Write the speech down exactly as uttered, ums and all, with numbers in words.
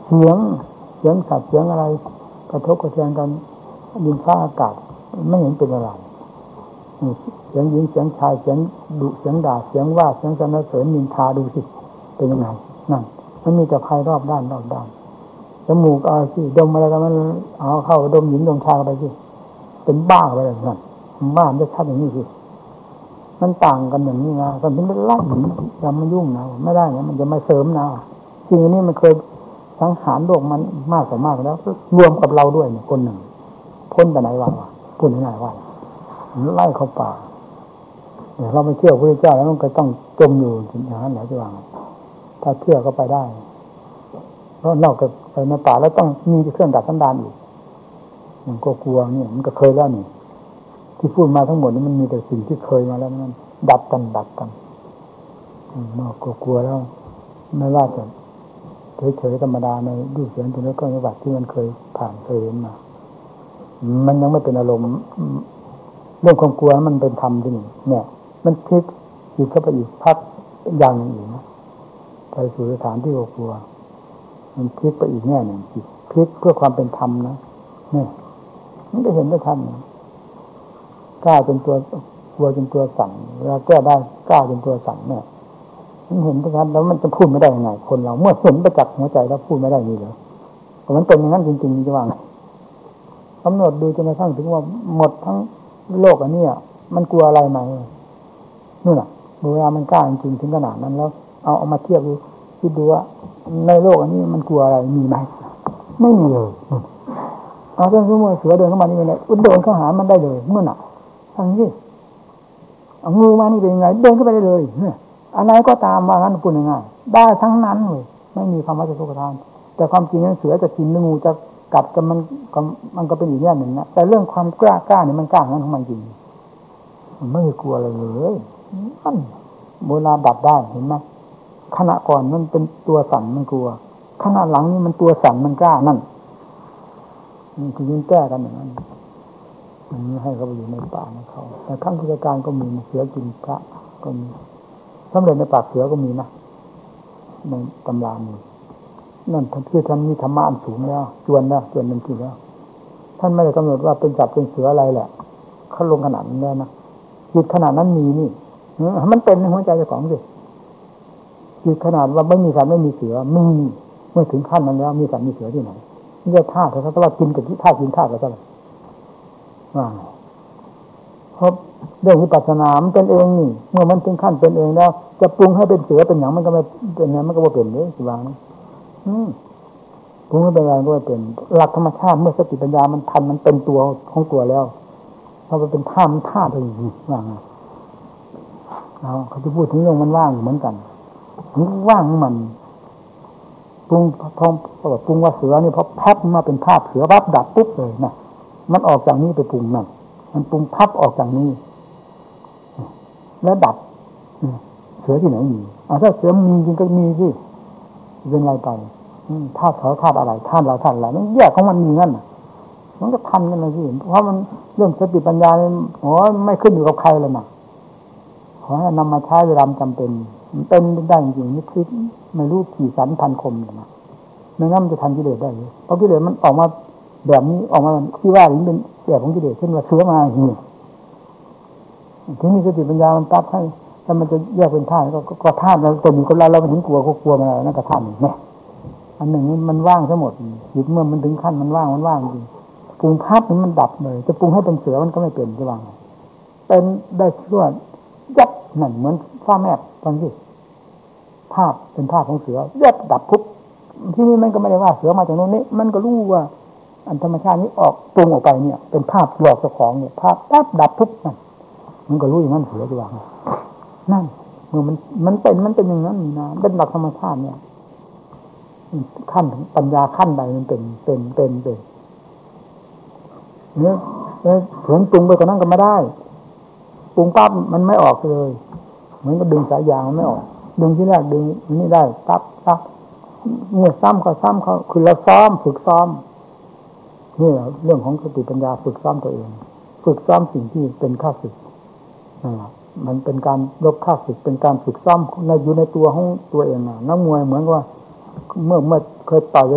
เสียงเสียงสัตว์เสียงอะไรกระทบกระเทือนกันดินฟ้าอากาศไม่เห็นเป็นอะไรเสียงหญิงเสียงชายเสียงดุเสียงด่าเสียงว่าเสียงสรรเสริญนินทาดูสิเป็นยังไงนั่นมันมีแต่ภัยรอบด้านรอบด้านจมูกเอาสิดมอะไรกันมันเอาเข้าดมหญิงดมชายไปสิเป็นบ้าไปเลยนั่นบ้ามันจะชัดอย่างนี้สิมันต่างกันอย่างนี้นะกันถึงเป็นไล่หนีอย่ามายุ่งนะไม่ได้นะมันจะมาเสริมนะจริงอันนี้มันเคยสังหารโลกมันมากกว่ามากแล้วรวมกับเราด้วยเนี่ยคนหนึ่งพ้นไปไหนวะพูดง่ายๆว่าไล่เข้าป่าเราไม่เชื่อพระเจ้าแล้วมันก็ต้องจมอยู่อย่างนั้นแหละที่ว่าถ้าเชื่อก็ไปได้เพราะนอกจากไปในป่าแล้วต้องมีเครื่องดับสันดานอีกมันก็กลัวเนี่ยมันก็เคยแล้วนี่ที่พูดมาทั้งหมดนี่มันมีแต่สิ่งที่เคยมาแล้วมันดับกันดับกันนอกก็กลัวแล้วไม่ว่าจะเฉยๆธรรมดาในรูปเสียงเป็นแล้วก็ในวัดที่มันเคยผ่านเคยเห็นมามันยังไม่เป็นอารมณ์เรื่องความกลัวมันเป็นธรรมที่นี่เนี่ยมันพลิกจิตเข้าไปอีกพักอย่างหนึ่งอีกนะไปสู่สถานที่กลัวมันพลิกไปอีกแง่หนึ่งจิตพลิกเพื่อความเป็นธรรมนะเนี่ยมันก็เห็นได้ทันกล้าจนตัวกลัวจนตัวสั่นเวลาแก้ได้กล้าจนตัวสั่นเนี่ยมันเห็นได้ทันแล้วมันจะพูดไม่ได้ยังไงคนเราเมื่อเห็นประจักษ์หัวใจแล้วพูดไม่ได้นี่เหรอแต่มันเป็นอย่างนั้นจริงๆจะว่าไงกำหนดดูจนกระทั่งถึงว่าหมดทั้งโลกอันนี้มันกลัวอะไรไหมนู่นน่ะเวลามันกล้าจริงๆถึงขนาดนั้นแล้วเอาเอามาเทียบดูคิดดูว่าในโลกอันนี้มันกลัวอะไรมีไหมไม่มีเลยเอาเรื่องสมมติเสือเดินเข้ามานี่เลยอุดเดินเข้าหามันได้เลยนู่นน่ะทั้งนี้เอางูมานี่เป็นยังไงเดินเข้าไปได้เลยเนี่ยอะไรก็ตามว่างั้นพูดง่ายๆได้ทั้งนั้นเลยไม่มีคำว่าจะทุกข์ทานแต่ความจริงนั้นเสือจะกินหรืองูจะกัดกันมันก็มันก็เป็นอีกแง่หนึ่งนะแต่เรื่องความกล้ากล้าเนี่ยมันกล้างั้นของมันจริงมันไม่กลัวอะไรเลยมันโบราณดับได้เห็นไหมขณะก่อนมันเป็นตัวสั่นมันกลัวขณะหลังนี่มันตัวสั่นมันกล้านั่นนี่คือยิ่งแก้กันอย่างนั้นมันไม่ให้เขาไปอยู่ในป่าในเขาแต่ขั้นพุทธการก็มีเสือกินพระก็มีสำเร็จในปากเสือก็มีนะในตำรามีนั่นท่านคือท่านมีธรรมะอันสูงแล้วจวนแล้วจวนเป็นที่แล้วท่านไม่ได้กำหนดว่าเป็นจับเป็นเสืออะไรแหละเขาลงขนาดนั้นแล้วนะจิตขนาดนั้นมีนี่มันเป็นในหัวใจเจ้าของสิจิตขนาดว่าไม่มีสัตว์ไม่มีเสือมีเมื่อถึงขั้นนั้นแล้วมีสัตว์มีเสือที่ไหนนี่จะท่าแต่ถ้าว่ากินกับที่ท่ากินท่าแล้วก็เลยว่าเพราะเรื่องวิปัสสนามันเป็นเองนี่เมื่อมันถึงขั้นเป็นเองแล้วจะปรุงให้เป็นเสือเป็นอย่างมันก็ไม่เป็นอย่างมันก็ไม่เป็นเลยสิวางอืมปรุงให้เป็นอะไรก็ไม่เป็นหลักธรรมชาติเมื่อสติปัญญามันทันมันเป็นตัวของตัวแล้วพอไปเป็นท่ามันท่าไปอีกว่างเอาเขาจะพูดถึงเรื่องมันว่างเหมือนกันมันว่างมันปรุงพอปรุงว่าเสือนี่พอพับมาเป็นภาพเสือปั๊บดับปุ๊บเลยนะมันออกจากนี้ไปปรุงนั่นมันปรุงพับออกจากนี้แล้วดับเสือที่ไหนมีอ่าถ้าเสือมีจริงก็มีสิเป็นไรไปธาตุเขาธาตุอะไรธาตุเราธาตุอะไรมันแยกของมันมีงั้นมันก็ทันกันเลยสิเพราะมันเรื่องสติปัญญาเนี่ยโอ้ไม่ขึ้นอยู่กับใครเลยนะขอให้นำมาใช้เวลาจำเป็นมันเป็นได้จริงๆนี่คิดไม่รู้กี่สันพันคมนะไม่งั้นมันจะทันกิเลสได้เลยเพราะกิเลสมันออกมาแบบนี้ออกมาที่ว่านี่เป็นแบบของกิเลสเช่นว่าเสือมาอย่างนี้ทีนี้สติปัญญามันตัดให้แล้วมันจะแยกเป็นธาตุก็ก็ธาตุแล้วตัวมีคนเราเราไม่ถึงกลัวก็กลัวมันอะไรนั่นก็ธาตุเนี่ยอันหนึ่งมันว่างทั้งหมดจิตเมื่อมันถึงขั้นมันว่างมันว่างจริงปรุงภาพนี้มันดับเลยจะปรุงให้เป็นเสือมันก็ไม่เป็นจะว่างเป็นได้ชั่วยับนั่นเหมือนฟ้าแมบฟังสิภาพเป็นภาพของเสือยับดับปุ๊บที่นี่มันก็ไม่ได้ว่าเสือมาจากโน่นนี่มันก็รู้ว่าอันธรรมชาตินี้ออกปรุงออกไปเนี่ยเป็นภาพหลอกเจ้าของเนี่ยภาพปั๊บดับปุ๊บนั่นมันก็รู้อย่างนั้นเสือจะว่างนั่นเมื่อมันมันเป็นมันเป็นอย่างนั้นนะเป็นหลักธรรมชาติเนี่ยขั้นปัญญาขั้นใดมันเป็นเป็นเป็นเป็นเนี่ยถึงปรุงไปกว่านั้นก็ไม่ได้ปรุงปั๊บมันไม่ออกเลยเหมือนกับดึงสายยางมันไม่ออกดึงที่แรกดึงนี่ได้ปั๊บปั๊บเมื่อซ้ำก็ซ้ำเขาคือเราซ้อมฝึกซ้อมนี่เรื่องของสติปัญญาฝึกซ้อมตัวเองฝึกซ้อมสิ่งที่เป็นข้าศึกมันเป็นการลบข้าศึกเป็นการฝึกซ้อมในอยู่ในตัวของตัวเองนะนักมวยเหมือนว่าเมื่อเมื่อเคยต่อย